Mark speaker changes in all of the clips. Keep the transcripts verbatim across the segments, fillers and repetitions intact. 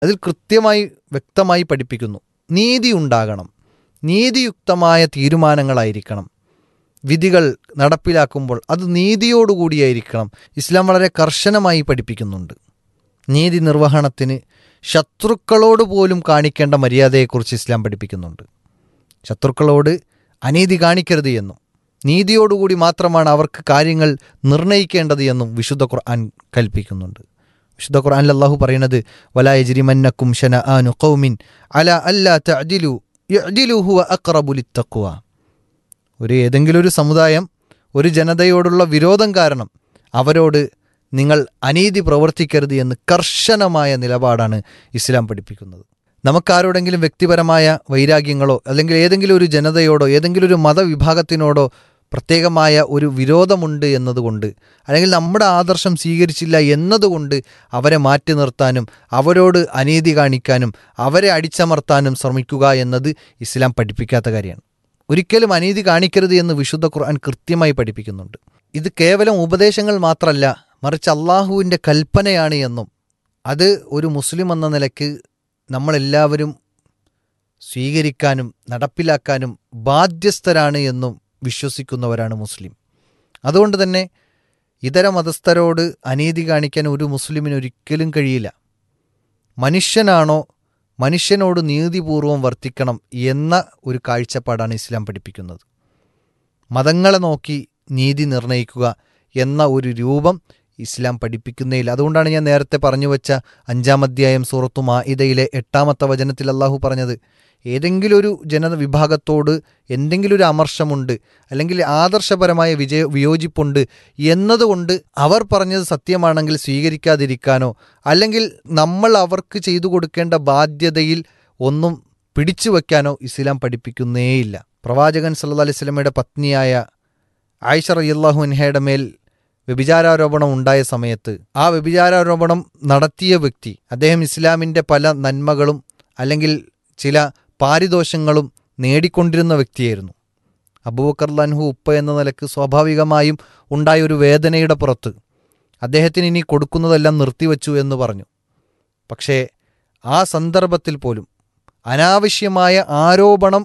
Speaker 1: അതിൽ കൃത്യമായി വ്യക്തമായി പഠിപ്പിക്കുന്നു, നീതി ഉണ്ടാകണം, നീതിയുക്തമായ തീരുമാനങ്ങളായിരിക്കണം, വിധികൾ നടപ്പിലാക്കുമ്പോൾ അത് നീതിയോടുകൂടിയായിരിക്കണം. ഇസ്ലാം വളരെ കർശനമായി പഠിപ്പിക്കുന്നുണ്ട്. നീതി നിർവഹണത്തിന് ശത്രുക്കളോട് പോലും കാണിക്കേണ്ട മര്യാദയെക്കുറിച്ച് ഇസ്ലാം പഠിപ്പിക്കുന്നുണ്ട്. ശത്രുക്കളോട് അനീതി കാണിക്കരുത് എന്നും നീതിയോടുകൂടി മാത്രമാണ് അവർക്ക് കാര്യങ്ങൾ നിർണയിക്കേണ്ടത് എന്നും വിശുദ്ധ ഖുർആൻ കൽപ്പിക്കുന്നുണ്ട്. വിശുദ്ധ ഖുർആനിൽ അല്ലാഹു പറയുന്നത്, വലാ യജ്രിമന്നക്കും ശനആനു ഖൗമിൻ അലാ അല്ലാ തഅദിലു ഇഅ്ദിലു ഹുവ അഖ്റബു ലിത്തഖ്വ. ഒരു ഏതെങ്കിലും ഒരു സമുദായം ഒരു ജനതയോടുള്ള വിരോധം കാരണം അവരോട് നിങ്ങൾ അനീതി പ്രവർത്തിക്കരുത് എന്ന് കർശനമായ നിലപാടാണ് ഇസ്ലാം പഠിപ്പിക്കുന്നത്. നമുക്കാരോടെങ്കിലും വ്യക്തിപരമായ വൈരാഗ്യങ്ങളോ അല്ലെങ്കിൽ ഏതെങ്കിലും ഒരു ജനതയോടോ ഏതെങ്കിലും ഒരു മതവിഭാഗത്തിനോടോ പ്രത്യേകമായ ഒരു വിരോധമുണ്ട് എന്നതുകൊണ്ട്, അല്ലെങ്കിൽ നമ്മുടെ ആദർശം സ്വീകരിച്ചില്ല എന്നതുകൊണ്ട് അവരെ മാറ്റി നിർത്താനും അവരോട് അനീതി കാണിക്കാനും അവരെ അടിച്ചമർത്താനും ശ്രമിക്കുക എന്നത് ഇസ്ലാം പഠിപ്പിക്കാത്ത കാര്യമാണ്. ഒരിക്കലും അനീതി കാണിക്കരുത് എന്ന് വിശുദ്ധ ഖുർആൻ കൃത്യമായി പഠിപ്പിക്കുന്നുണ്ട്. ഇത് കേവലം ഉപദേശങ്ങൾ മാത്രമല്ല, മറിച്ച് അള്ളാഹുവിൻ്റെ കൽപ്പനയാണ് എന്നും അത് ഒരു മുസ്ലിം എന്ന നിലയ്ക്ക് നമ്മളെല്ലാവരും സ്വീകരിക്കാനും നടപ്പിലാക്കാനും ബാധ്യസ്ഥരാണ് എന്നും വിശ്വസിക്കുന്നവരാണ് മുസ്ലിം. അതുകൊണ്ട് തന്നെ ഇതര മതസ്ഥരോട് അനീതി കാണിക്കാൻ ഒരു മുസ്ലിമിന് ഒരിക്കലും കഴിയില്ല. മനുഷ്യനാണോ മനുഷ്യനോട് നീതിപൂർവം വർത്തിക്കണം എന്ന ഒരു കാഴ്ചപ്പാടാണ് ഇസ്ലാം പഠിപ്പിക്കുന്നത്. മതങ്ങളെ നോക്കി നീതി നിർണയിക്കുക എന്ന ഒരു രൂപം ഇസ്ലാം പഠിപ്പിക്കുന്നതിൽ. അതുകൊണ്ടാണ് ഞാൻ നേരത്തെ പറഞ്ഞു വെച്ച അഞ്ചാം അധ്യായം സൂറത്തു മാഇദയിലെ എട്ടാമത്തെ വചനത്തിൽ അള്ളാഹു പറഞ്ഞത്, ഏതെങ്കിലും ഒരു ജനവിഭാഗത്തോട് എന്തെങ്കിലും ഒരു അമർഷമുണ്ട് അല്ലെങ്കിൽ ആദർശപരമായ വിജയ വിയോജിപ്പുണ്ട് എന്നതുകൊണ്ട് അവർ പറഞ്ഞത് സത്യമാണെങ്കിൽ സ്വീകരിക്കാതിരിക്കാനോ അല്ലെങ്കിൽ നമ്മൾ അവർക്ക് ചെയ്തു കൊടുക്കേണ്ട ബാധ്യതയിൽ ഒന്നും പിടിച്ചു വയ്ക്കാനോ ഇസ്ലാം പഠിപ്പിക്കുന്നേയില്ല. പ്രവാചകൻ സല്ലല്ലാഹു അലൈഹി വസല്ലമയുടെ പത്നിയായ ആയിഷ റളിയല്ലാഹു അൻഹയുടെ മേൽ വ്യഭിചാരാരോപണം ഉണ്ടായ സമയത്ത് ആ വ്യഭിചാരാരോപണം നടത്തിയ വ്യക്തി അദ്ദേഹം ഇസ്ലാമിൻ്റെ പല നന്മകളും അല്ലെങ്കിൽ ചില പാരിതോഷങ്ങളും നേടിക്കൊണ്ടിരുന്ന വ്യക്തിയായിരുന്നു. അബൂബക്കർ റളിയല്ലാഹു ഉപ്പ എന്ന നിലക്ക് സ്വാഭാവികമായും ഉണ്ടായ ഒരു വേദനയുടെ പുറത്ത് അദ്ദേഹത്തിന് ഇനി കൊടുക്കുന്നതെല്ലാം നിർത്തിവെച്ചു എന്ന് പറഞ്ഞു. പക്ഷേ ആ സന്ദർഭത്തിൽ പോലും അനാവശ്യമായ ആരോപണം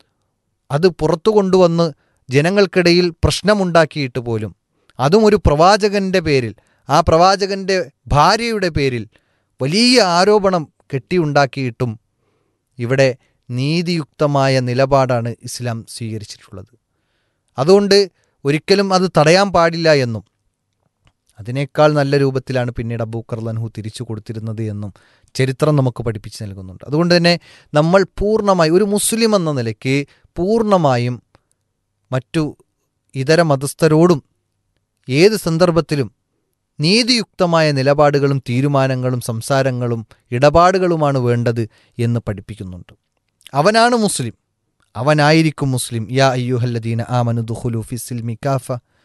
Speaker 1: അത് പുറത്തു കൊണ്ടുവന്ന് ജനങ്ങൾക്കിടയിൽ പ്രശ്നമുണ്ടാക്കിയിട്ട് പോലും, അതും ഒരു പ്രവാചകൻ്റെ പേരിൽ, ആ പ്രവാചകൻ്റെ ഭാര്യയുടെ പേരിൽ വലിയ ആരോപണം കെട്ടിയുണ്ടാക്കിയിട്ടും ഇവിടെ നീതിയുക്തമായ നിലപാടാണ് ഇസ്ലാം സ്വീകരിച്ചിട്ടുള്ളത്. അതുകൊണ്ട് ഒരിക്കലും അത് തടയാൻ പാടില്ല എന്നും അതിനേക്കാൾ നല്ല രൂപത്തിലാണ് പിന്നീട് അബൂബക്കർ റളിയല്ലാഹു അൻഹു തിരിച്ചു കൊടുത്തിരുന്നത് എന്നും ചരിത്രം നമുക്ക് പഠിപ്പിച്ച് നൽകുന്നുണ്ട്. അതുകൊണ്ട് തന്നെ നമ്മൾ പൂർണ്ണമായി ഒരു മുസ്ലിം എന്ന നിലയ്ക്ക് പൂർണ്ണമായും മറ്റു ഇതര മതസ്ഥരോടും ഏത് സന്ദർഭത്തിലും നീതിയുക്തമായ നിലപാടുകളും തീരുമാനങ്ങളും സംസാരങ്ങളും ഇടപാടുകളുമാണ് വേണ്ടത് എന്ന് പഠിപ്പിക്കുന്നുണ്ട്. അവനാണ് മുസ്ലിം, അവനായിരിക്കും മുസ്ലിം. യാ അയ്യുഹല്ലദീന ആമനു ദുഖുലു ഫിസ്സിൽമി കാഫ.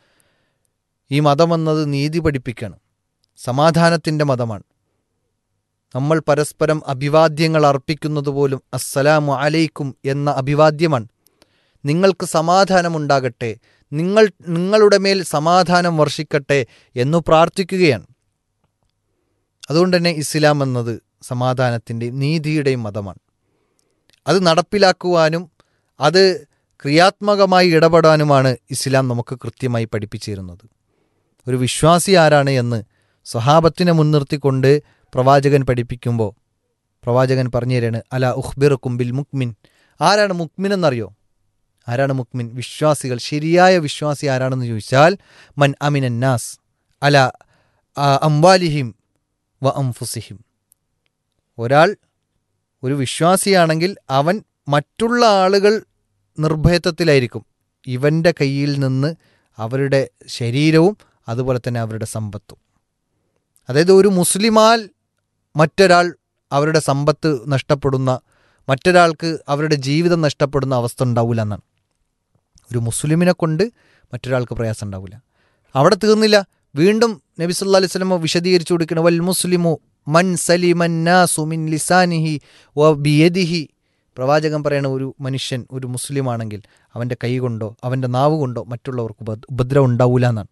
Speaker 1: ഈ മതമെന്നത് നീതി പഠിപ്പിക്കണം, സമാധാനത്തിൻ്റെ മതമാണ്. നമ്മൾ പരസ്പരം അഭിവാദ്യങ്ങൾ അർപ്പിക്കുന്നത് പോലും അസ്സലാമു അലൈക്കും എന്ന അഭിവാദ്യമാണ്. നിങ്ങൾക്ക് സമാധാനമുണ്ടാകട്ടെ, നിങ്ങൾ നിങ്ങളുടെ മേൽ സമാധാനം വർഷിക്കട്ടെ എന്നു പ്രാർത്ഥിക്കുകയാണ്. അതുകൊണ്ട് തന്നെ ഇസ്ലാം എന്നത് സമാധാനത്തിൻ്റെയും നീതിയുടെയും മതമാണ്. അത് നടപ്പിലാക്കുവാനും അത് ക്രിയാത്മകമായി ഇടപെടാനുമാണ് ഇസ്ലാം നമുക്ക് കൃത്യമായി പഠിപ്പിച്ചു തരുന്നത്. ഒരു വിശ്വാസി ആരാണ് എന്ന് സ്വഹാബത്തിനെ മുൻനിർത്തിക്കൊണ്ട് പ്രവാചകൻ പഠിപ്പിക്കുമ്പോൾ പ്രവാചകൻ പറഞ്ഞു തരാണ്, അലാ ഉഖ്ബിറുക്കും ബിൽ മുക്മിൻ. ആരാണ് മുക്മിൻ എന്നറിയോ? ആരാണ് മുക്മിൻ? വിശ്വാസികൾ. ശരിയായ വിശ്വാസി ആരാണെന്ന് ചോദിച്ചാൽ മൻ അമിനന്നാസ് അല അംവാലിഹിം വ അംഫുസിഹിം. ഒരാൾ ഒരു വിശ്വാസിയാണെങ്കിൽ അവൻ മറ്റുള്ള ആളുകൾ നിർഭയത്വത്തിലായിരിക്കും, ഇവൻ്റെ കയ്യിൽ നിന്ന് അവരുടെ ശരീരവും അതുപോലെ തന്നെ അവരുടെ സമ്പത്തും. അതായത് ഒരു മുസ്ലിമാൽ മറ്റൊരാൾ അവരുടെ സമ്പത്ത് നഷ്ടപ്പെടുന്ന, മറ്റൊരാൾക്ക് അവരുടെ ജീവിതം നഷ്ടപ്പെടുന്ന അവസ്ഥ ഉണ്ടാവില്ല എന്നാണ്. ഒരു മുസ്ലിമിനെ കൊണ്ട് മറ്റൊരാൾക്ക് പ്രയാസം ഉണ്ടാവില്ല. അവിടെ തീർന്നില്ല, വീണ്ടും നബി സല്ലല്ലാഹു അലൈഹി വസല്ലം വിശദീകരിച്ചു കൊടുക്കണം, വൽ മുസ്ലിമു മൻ സലിമൻ നാസു മിൻ ലിസാനിഹി വ ബിയദിഹി. പ്രവാചകൻ പറയണ, ഒരു മനുഷ്യൻ ഒരു മുസ്ലിമാണെങ്കിൽ അവൻ്റെ കൈ കൊണ്ടോ അവൻ്റെ നാവ് കൊണ്ടോ മറ്റുള്ളവർക്ക് ഉപദ്രവം ഉണ്ടാവില്ല എന്നാണ്.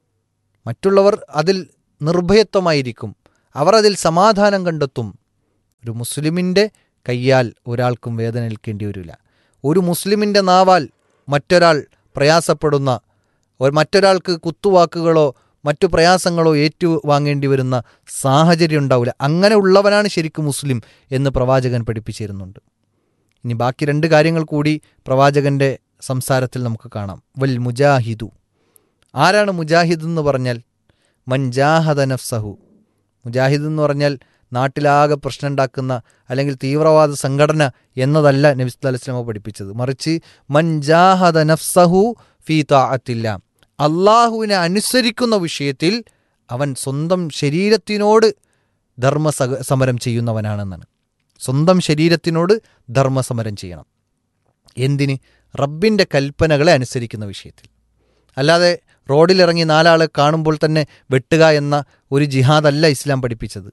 Speaker 1: മറ്റുള്ളവർ അതിൽ നിർഭയത്വമായിരിക്കും, അവർ അതിൽ സമാധാനം കണ്ടെത്തും ഒരു മുസ്ലിമിൻ്റെ കയ്യാൽ ഒരാൾക്കും വേദന ഏൽക്കേണ്ടി വരില്ല. ഒരു മുസ്ലിമിൻ്റെ നാവാൽ മറ്റൊരാൾ പ്രയാസപ്പെടുന്ന, മറ്റൊരാൾക്ക് കുത്തുവാക്കുകളോ മറ്റു പ്രയാസങ്ങളോ ഏറ്റുവാങ്ങേണ്ടി വരുന്ന സാഹചര്യം ഉണ്ടാവില്ല. അങ്ങനെ ഉള്ളവനാണ് ശരിക്കും മുസ്ലിം എന്ന് പ്രവാചകൻ പഠിപ്പിച്ചിരുന്നുണ്ട്. ഇനി ബാക്കി രണ്ട് കാര്യങ്ങൾ കൂടി പ്രവാചകൻ്റെ സംസാരത്തിൽ നമുക്ക് കാണാം. വൽ മുജാഹിദു, ആരാണ് മുജാഹിദ് എന്ന് പറഞ്ഞാൽ? മൻ ജാഹദ നഫ്സഹു. മുജാഹിദ് എന്ന് പറഞ്ഞാൽ നാട്ടിലാകെ പ്രശ്നം ഉണ്ടാക്കുന്ന അല്ലെങ്കിൽ തീവ്രവാദ സംഘടന എന്നതല്ല നബി സല്ലല്ലാഹു അലൈഹി വസല്ലം പഠിപ്പിച്ചത്. മറിച്ച് മൻ ജാഹദ നഫ്സഹു ഫീ തഅത്തില്ല, അള്ളാഹുവിനെ അനുസരിക്കുന്ന വിഷയത്തിൽ അവൻ സ്വന്തം ശരീരത്തിനോട് ധർമ്മ സമരം ചെയ്യുന്നവനാണെന്നാണ്. സ്വന്തം ശരീരത്തിനോട് ധർമ്മസമരം ചെയ്യണം. എന്തിന്? റബ്ബിൻ്റെ കൽപ്പനകളെ അനുസരിക്കുന്ന വിഷയത്തിൽ. അല്ലാതെ റോഡിലിറങ്ങി നാലാളെ കാണുമ്പോൾ തന്നെ വെട്ടുക എന്ന ഒരു ജിഹാദല്ല ഇസ്ലാം പഠിപ്പിച്ചത്.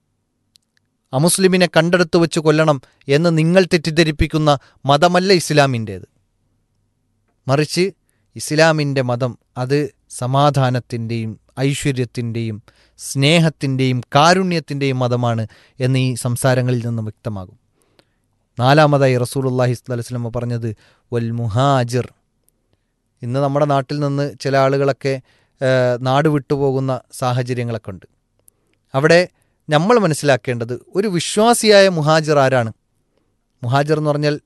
Speaker 1: അമുസ്ലിമിനെ കണ്ടെടുത്ത് വെച്ച് കൊല്ലണം എന്ന് നിങ്ങൾ തെറ്റിദ്ധരിപ്പിക്കുന്ന മതമല്ല ഇസ്ലാമിൻ്റേത്. മറിച്ച് ഇസ്ലാമിൻ്റെ മതം അത് സമാധാനത്തിൻ്റെയും ഐശ്വര്യത്തിൻ്റെയും സ്നേഹത്തിൻ്റെയും കാരുണ്യത്തിൻ്റെയും മതമാണ് എന്ന് ഈ സംസാരങ്ങളിൽ നിന്ന് വ്യക്തമാകും. നാലാമതായി റസൂലുള്ളാഹി സ്വല്ലല്ലാഹു അലൈഹി വസല്ലം പറഞ്ഞത് വൽ മുഹാജിർ. ഇന്ന് നമ്മുടെ നാട്ടിൽ നിന്ന് ചില ആളുകളൊക്കെ നാട് വിട്ടുപോകുന്ന സാഹചര്യങ്ങളൊക്കെ ഉണ്ട്. അവിടെ നമ്മൾ മനസ്സിലാക്കേണ്ടത് ഒരു വിശ്വാസിയായ മുഹാജിർ ആരാണ്? മുഹാജിർ എന്ന് പറഞ്ഞാൽ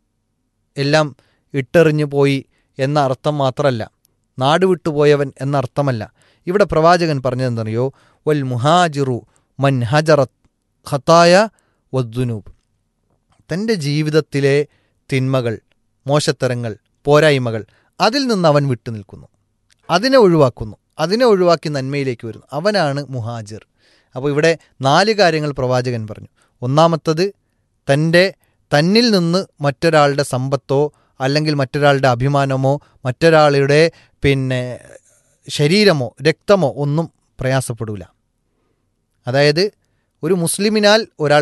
Speaker 1: എല്ലാം ഇട്ടെറിഞ്ഞു പോയി എന്ന അർത്ഥം മാത്രമല്ല, നാട് വിട്ടുപോയവൻ എന്ന അർത്ഥമല്ല. ഇവിടെ പ്രവാചകൻ പറഞ്ഞതെന്നറിയോ? വൽ മുഹാജിറു മൻ ഹജറത് ഖതായ വദ്ദുനൂബ്. തൻ്റെ ജീവിതത്തിലെ തിന്മകൾ, മോശത്തരങ്ങൾ, പോരായ്മകൾ, അതിൽ നിന്ന് അവൻ വിട്ടു നിൽക്കുന്നു, അതിനെ ഒഴിവാക്കുന്നു, അതിനെ ഒഴിവാക്കി നന്മയിലേക്ക് വരുന്നു, അവനാണ് മുഹാജിർ. അപ്പോൾ ഇവിടെ നാല് കാര്യങ്ങൾ പ്രവാചകൻ പറഞ്ഞു. ഒന്നാമത്തത്, തൻ്റെ തന്നിൽ നിന്ന് മറ്റൊരാളുടെ സമ്പത്തോ അല്ലെങ്കിൽ മറ്റൊരാളുടെ അഭിമാനമോ മറ്റൊരാളുടെ പിന്നെ ശരീരമോ രക്തമോ ഒന്നും പ്രയാസപ്പെടില്ല. അതായത് ഒരു മുസ്ലിമിനാൽ ഒരാൾ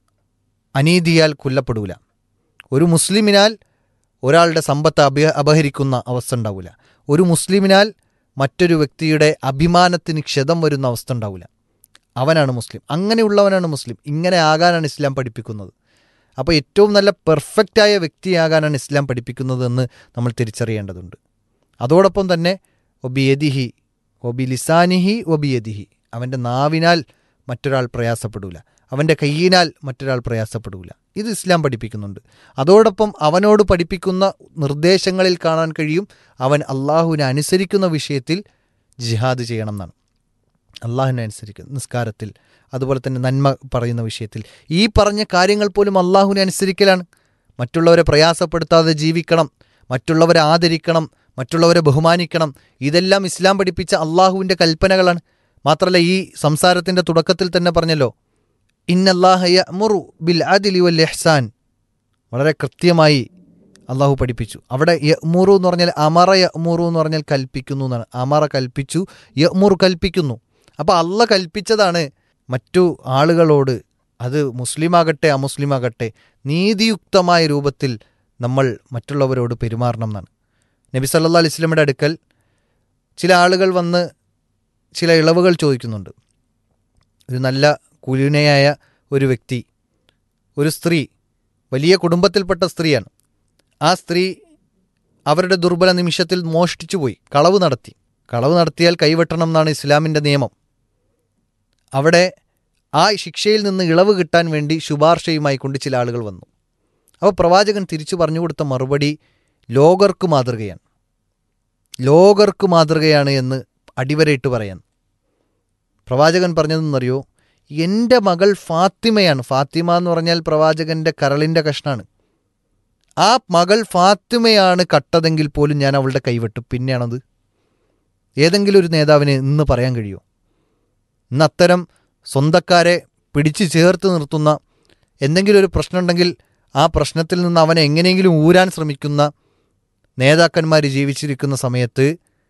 Speaker 1: അനീതിയാൽ കൊല്ലപ്പെടില്ല. ഒരു മുസ്ലിമിനാൽ ഒരാളുടെ സമ്പത്ത് അഭ അപഹരിക്കുന്ന അവസ്ഥ ഉണ്ടാവില്ല. ഒരു മുസ്ലിമിനാൽ മറ്റൊരു വ്യക്തിയുടെ അഭിമാനത്തിന് ക്ഷതം വരുന്ന അവസ്ഥ ഉണ്ടാവില്ല. അവനാണ് മുസ്ലിം. അങ്ങനെയുള്ളവനാണ് മുസ്ലിം. ഇങ്ങനെ ആകാനാണ് ഇസ്ലാം പഠിപ്പിക്കുന്നത്. അപ്പോൾ ഏറ്റവും നല്ല പെർഫെക്റ്റായ വ്യക്തിയാകാനാണ് ഇസ്ലാം പഠിപ്പിക്കുന്നതെന്ന് നമ്മൾ തിരിച്ചറിയേണ്ടതുണ്ട്. അതോടൊപ്പം തന്നെ ഒബിയദിഹി ഒബി ലിസാനിഹി ഒബിയദിഹി, അവൻ്റെ നാവിനാൽ മറ്റൊരാൾ പ്രയാസപ്പെടില്ല, അവൻ്റെ കയ്യിനാൽ മറ്റൊരാൾ പ്രയാസപ്പെടില്ല. ഇത് ഇസ്ലാം പഠിപ്പിക്കുന്നുണ്ട്. അതോടൊപ്പം അവനോട് പഠിപ്പിക്കുന്ന നിർദ്ദേശങ്ങളിൽ കാണാൻ കഴിയും അവൻ അള്ളാഹുവിനെ അനുസരിക്കുന്ന വിഷയത്തിൽ ജിഹാദ് ചെയ്യണം എന്നാണ്. അള്ളാഹുവിനെ അനുസരിക്കുന്ന നിസ്കാരത്തിൽ, അതുപോലെ തന്നെ നന്മ പറയുന്ന വിഷയത്തിൽ, ഈ പറഞ്ഞ കാര്യങ്ങൾ പോലും അള്ളാഹുവിനെ അനുസരിക്കലാണ്. മറ്റുള്ളവരെ പ്രയാസപ്പെടുത്താതെ ജീവിക്കണം, മറ്റുള്ളവരെ ആദരിക്കണം, മറ്റുള്ളവരെ ബഹുമാനിക്കണം. ഇതെല്ലാം ഇസ്ലാം പഠിപ്പിച്ച അള്ളാഹുവിൻ്റെ കൽപ്പനകളാണ്. മാത്രമല്ല ഈ സംസാരത്തിൻ്റെ തുടക്കത്തിൽ തന്നെ പറഞ്ഞല്ലോ, ഇന്നല്ലാഹ യഅ്മുറു ബിൽ അദ്ലി വൽ ഇഹ്സാൻ. വളരെ കൃത്യമായി അള്ളാഹു പഠിപ്പിച്ചു. അവിടെ യഅ്മുറു എന്ന് പറഞ്ഞാൽ അമറ യഅ്മുറു എന്ന് പറഞ്ഞാൽ കൽപ്പിക്കുന്നു എന്നാണ്. അമറ കൽപ്പിച്ചു, യഅ്മുറു കൽപ്പിക്കുന്നു. അപ്പോൾ അള്ളാഹ് കൽപ്പിച്ചതാണ് മറ്റു ആളുകളോട്, അത് മുസ്ലിമാകട്ടെ അമുസ്ലിമാകട്ടെ, നീതിയുക്തമായ രൂപത്തിൽ നമ്മൾ മറ്റുള്ളവരോട് പെരുമാറണം എന്നാണ്. നബി സല്ലല്ലാഹു അലൈഹി വസല്ലമയുടെ അടുക്കൽ ചില ആളുകൾ വന്ന് ചില ഇളവുകൾ ചോദിക്കുന്നുണ്ട്. ഒരു നല്ല കുലീനയായ ഒരു വ്യക്തി, ഒരു സ്ത്രീ, വലിയ കുടുംബത്തിൽപ്പെട്ട സ്ത്രീയാണ്. ആ സ്ത്രീ അവരുടെ ദുർബല നിമിഷത്തിൽ മോഷ്ടിച്ചു പോയി, കളവ് നടത്തി. കളവ് നടത്തിയാൽ കൈവെട്ടണം എന്നാണ് ഇസ്ലാമിൻ്റെ നിയമം. അവിടെ ആ ശിക്ഷയിൽ നിന്ന് ഇളവ് കിട്ടാൻ വേണ്ടി ശുപാർശയുമായി കൊണ്ട് ചില ആളുകൾ വന്നു. അപ്പോൾ പ്രവാചകൻ തിരിച്ചു പറഞ്ഞു കൊടുത്ത മറുപടി ലോകർക്ക് മാതൃകയാണ്. ലോകർക്ക് മാതൃകയാണ് എന്ന് അടിവരയിട്ട് പറയാൻ പ്രവാചകൻ പറഞ്ഞതെന്നറിയോ? എൻ്റെ മകൾ ഫാത്തിമയാണ്. ഫാത്തിമ എന്ന് പറഞ്ഞാൽ പ്രവാചകൻ്റെ കരളിൻ്റെ കഷ്ണാണ്. ആ മകൾ ഫാത്തിമയാണ് കട്ടതെങ്കിൽ പോലും ഞാൻ അവളുടെ കൈവെട്ടു. പിന്നെയാണത് ഏതെങ്കിലും ഒരു നേതാവിന് ഇന്ന് പറയാൻ കഴിയുമോ? ഇന്ന് അത്തരം സ്വന്തക്കാരെ പിടിച്ചു ചേർത്ത് നിർത്തുന്ന, എന്തെങ്കിലും ഒരു പ്രശ്നമുണ്ടെങ്കിൽ ആ പ്രശ്നത്തിൽ നിന്ന് അവനെ എങ്ങനെയെങ്കിലും ഊരാൻ ശ്രമിക്കുന്ന നേതാക്കന്മാർ ജീവിച്ചിരിക്കുന്ന സമയത്ത്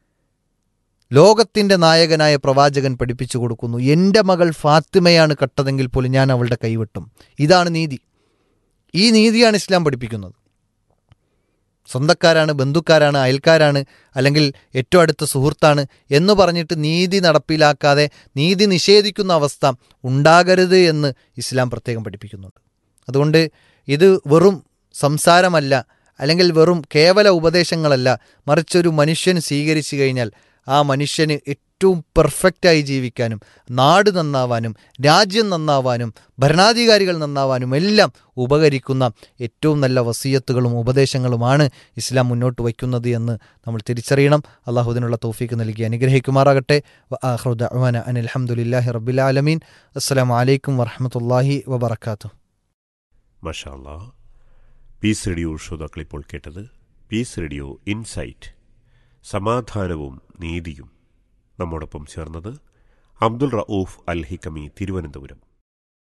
Speaker 1: ലോകത്തിൻ്റെ നായകനായ പ്രവാചകൻ പഠിപ്പിച്ചു കൊടുക്കുന്നു, എൻ്റെ മകൾ ഫാത്തിമയാണ് കട്ടതെങ്കിൽ പോലും ഞാൻ അവളുടെ കൈവെട്ടും. ഇതാണ് നീതി. ഈ നീതിയാണ് ഇസ്ലാം പഠിപ്പിക്കുന്നത്. സ്വന്തക്കാരാണ്, ബന്ധുക്കാരാണ്, അയൽക്കാരാണ്, അല്ലെങ്കിൽ ഏറ്റവും അടുത്ത സുഹൃത്താണ് എന്ന് പറഞ്ഞിട്ട് നീതി നടപ്പിലാക്കാതെ നീതി നിഷേധിക്കുന്ന അവസ്ഥ ഉണ്ടാകരുത് എന്ന് ഇസ്ലാം പ്രത്യേകം പഠിപ്പിക്കുന്നുണ്ട്. അതുകൊണ്ട് ഇത് വെറും സംസാരമല്ല, അല്ലെങ്കിൽ വെറും കേവല ഉപദേശങ്ങളല്ല, മറിച്ചൊരു മനുഷ്യൻ സ്വീകരിച്ചു കഴിഞ്ഞാൽ ആ മനുഷ്യന് ഏറ്റവും പെർഫെക്റ്റായി ജീവിക്കാനും നാട് നന്നാവാനും രാജ്യം നന്നാവാനും ഭരണാധികാരികൾ നന്നാവാനും എല്ലാം ഉപകരിക്കുന്ന ഏറ്റവും നല്ല വസിയത്തുകളും ഉപദേശങ്ങളുമാണ് ഇസ്ലാം മുന്നോട്ട് വയ്ക്കുന്നത് എന്ന് നമ്മൾ തിരിച്ചറിയണം. അള്ളാഹു ഇതിനുള്ള തൗഫീക്ക് നൽകി അനുഗ്രഹിക്കുമാറാകട്ടെ. വആഖിറു ദഅ്വാനാ അനിൽ ഹംദുലില്ലാഹി റബ്ബിൽ ആലമീൻ. അസ്സലാമു അലൈക്കും വറഹ്മത്തുള്ളാഹി വബറകാതുഹു.
Speaker 2: മാഷാ അല്ലാഹ്. പീസ് റേഡിയോ ശ്രോതാക്കൾ ഇപ്പോൾ കേട്ടത് പീസ് റേഡിയോ ഇൻസൈറ്റ്, സമാധാനവും നീതിയും. നമ്മോടൊപ്പം ചേർന്നത് അബ്ദുൾ റഊഫ് അൽ ഹിക്കമി, തിരുവനന്തപുരം.